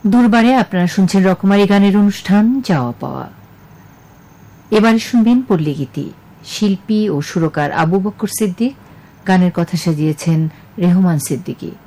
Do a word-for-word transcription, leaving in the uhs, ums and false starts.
দুর্বারে আপনারা শুনছেন রকমারি গানের অনুষ্ঠান চাওয়া পাওয়া। এবারে শুনবেন পল্লীগীতি। শিল্পী ও সুরকার আবু বকর সিদ্দিক, গানের কথা সাজিয়েছেন রেহমান সিদ্দিকী।